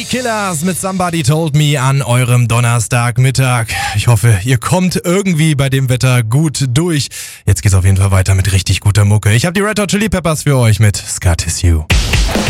Killers mit Somebody Told Me an eurem Donnerstagmittag. Ich hoffe, ihr kommt irgendwie bei dem Wetter gut durch. Jetzt geht's auf jeden Fall weiter mit richtig guter Mucke. Ich habe die Red Hot Chili Peppers für euch mit Scar Tissue.